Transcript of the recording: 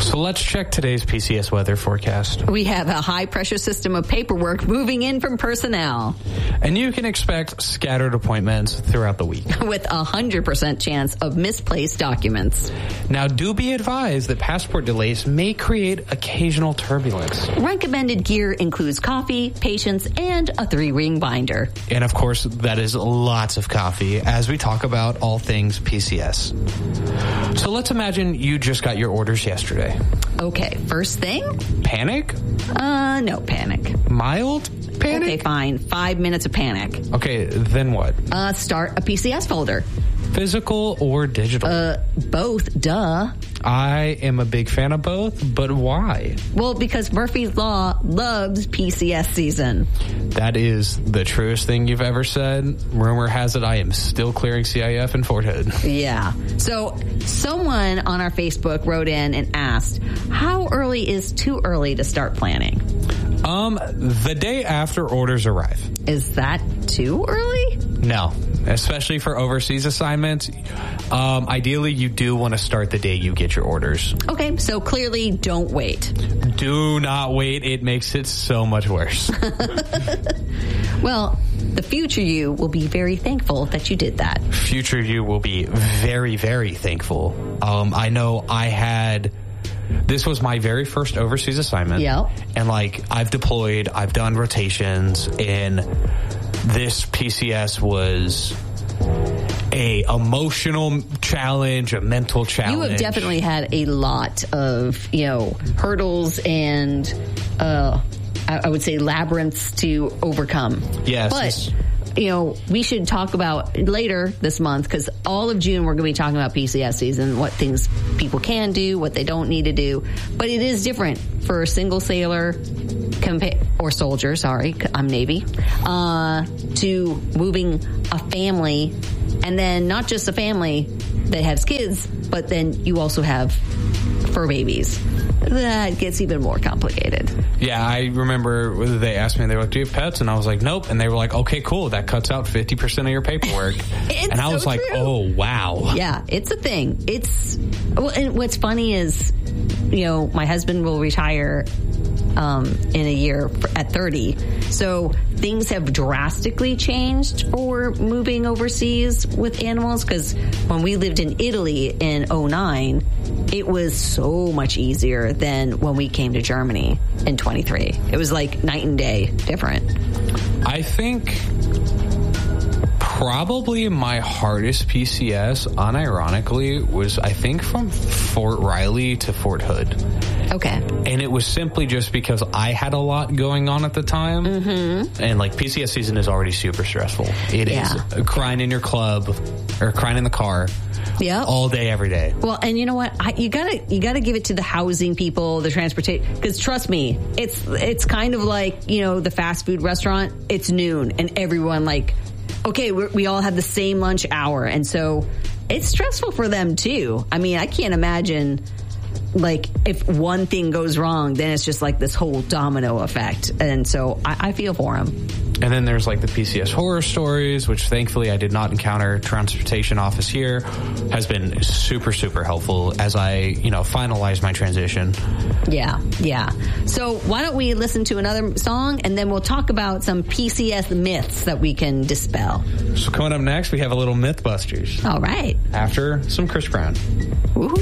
So let's check today's PCS weather forecast. We have a high-pressure system of paperwork moving in from personnel. And you can expect scattered appointments throughout the week. With a 100% chance of misplaced documents. Now, do be advised that passport delays may create occasional turbulence. Recommended gear includes coffee, patience, and a 3-ring binder. And of course, that is lots of coffee as we talk about all things PCS. So let's imagine you just got your orders yesterday. Okay, first thing? Panic? No panic. Mild panic? Okay, fine. 5 minutes of panic. Okay, then what? Start a PCS folder. Physical or digital? Both, duh. I am a big fan of both, but why? Well, because Murphy's Law loves PCS season. That is the truest thing you've ever said. Rumor has it I am still clearing CIF in Fort Hood. Yeah. So someone on our Facebook wrote in and asked, how early is too early to start planning? The day after orders arrive. Is that too early? No, especially for overseas assignments. Ideally, you do want to start the day you get your orders. Okay, so clearly don't wait. Do not wait. It makes it so much worse. Well, the future you will be very thankful that you did that. Future you will be very, very thankful. I know this was my very first overseas assignment. Yep. And I've deployed, I've done rotations, and this PCS was a emotional challenge, a mental challenge. You have definitely had a lot of, hurdles and, I would say labyrinths to overcome. Yes. But, we should talk about later this month, because all of June we're going to be talking about PCS season, what things people can do, what they don't need to do. But it is different for a single sailor or soldier, sorry, I'm Navy, to moving a family, and then not just a family that has kids, but then you also have fur babies. That gets even more complicated. Yeah, I remember they asked me, they were like, do you have pets? And I was like, nope. And they were like, okay, cool. That cuts out 50% of your paperwork. And I was like, oh, wow. Yeah, it's a thing. And what's funny is, my husband will retire in a year at 30. So things have drastically changed for moving overseas with animals, because when we lived in Italy in 2009, it was so much easier than when we came to Germany in 23. It was like night and day different. I think probably my hardest PCS, unironically, was I think from Fort Riley to Fort Hood. Okay. And it was simply just because I had a lot going on at the time. Mm-hmm. And PCS season is already super stressful. It is crying in your club or crying in the car. Yeah, all day, every day. Well, and you know what? You gotta give it to the housing people, the transportation. Because trust me, it's kind of like the fast food restaurant. It's noon, and everyone okay, we all have the same lunch hour, and so it's stressful for them too. I mean, I can't imagine if one thing goes wrong, then it's just this whole domino effect. And so I feel for them. And then there's the PCS horror stories, which thankfully I did not encounter. Transportation office here has been super, super helpful as I, finalize my transition. Yeah. So why don't we listen to another song, and then we'll talk about some PCS myths that we can dispel. So coming up next, we have a little Mythbusters. All right. After some Chris Brown. Woohoo.